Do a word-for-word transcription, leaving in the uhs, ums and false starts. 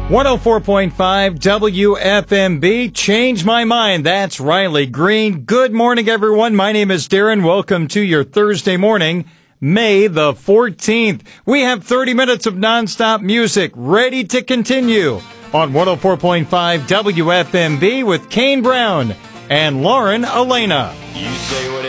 one oh four point five W F M B. Change my mind. That's Riley Green. Good morning, everyone. My name is Darren. Welcome to your Thursday morning, May the fourteenth. We have thirty minutes of nonstop music ready to continue on one oh four point five W F M B with Kane Brown and Lauren Elena. You say